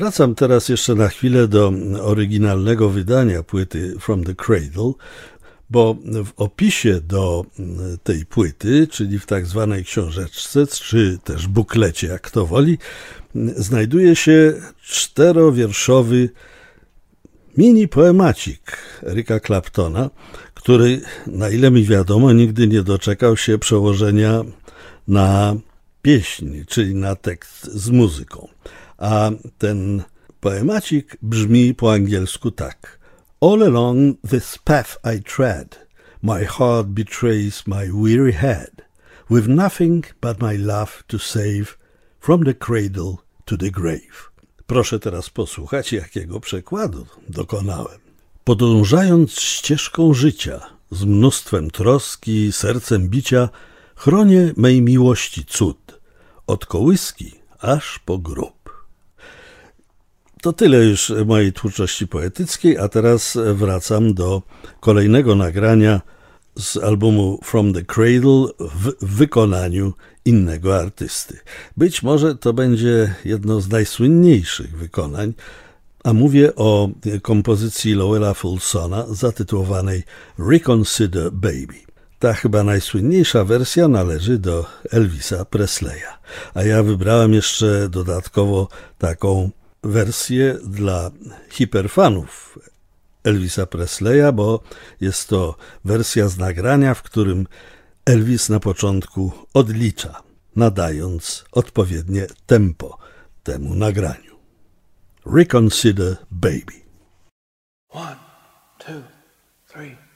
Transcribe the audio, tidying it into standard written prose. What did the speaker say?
Wracam teraz jeszcze na chwilę do oryginalnego wydania płyty From the Cradle, bo w opisie do tej płyty, czyli w tak zwanej książeczce, czy też buklecie, jak kto woli, znajduje się 4-wierszowy mini poemacik Erika Claptona, który, na ile mi wiadomo, nigdy nie doczekał się przełożenia na pieśń, czyli na tekst z muzyką. A ten poemacik brzmi po angielsku tak. All along this path I tread, my heart betrays my weary head, with nothing but my love to save, from the cradle to the grave. Proszę teraz posłuchać, jakiego przekładu dokonałem. Podążając ścieżką życia, z mnóstwem troski, sercem bicia, chronię mej miłości cud, od kołyski aż po grób. To tyle już mojej twórczości poetyckiej, a teraz wracam do kolejnego nagrania z albumu From the Cradle w wykonaniu innego artysty. Być może to będzie jedno z najsłynniejszych wykonań, a mówię o kompozycji Lowella Fulsona zatytułowanej Reconsider Baby. Ta chyba najsłynniejsza wersja należy do Elvisa Presleya, a ja wybrałem jeszcze dodatkowo taką wersję dla hiperfanów Elvisa Presleya, bo jest to wersja z nagrania, w którym Elvis na początku odlicza, nadając odpowiednie tempo temu nagraniu. Reconsider Baby. 1, 2, 3